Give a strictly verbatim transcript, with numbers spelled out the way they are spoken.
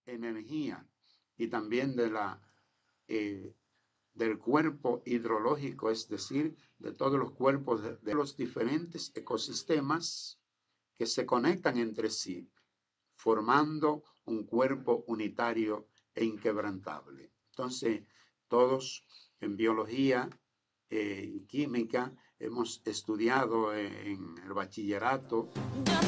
energía y también de la, eh, del cuerpo hidrológico, es decir, de todos los cuerpos de, de los diferentes ecosistemas que se conectan entre sí, formando un cuerpo unitario e inquebrantable. Entonces, todos en biología eh, y química hemos estudiado en el bachillerato